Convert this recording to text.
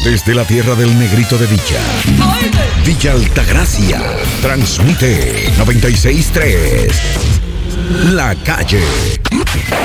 Desde la tierra del negrito de Villa, Villa Altagracia, transmite 96.3. La Calle.